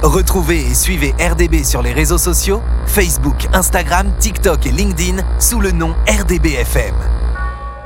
Retrouvez et suivez RDB sur les réseaux sociaux, Facebook, Instagram, TikTok et LinkedIn sous le nom RDB FM.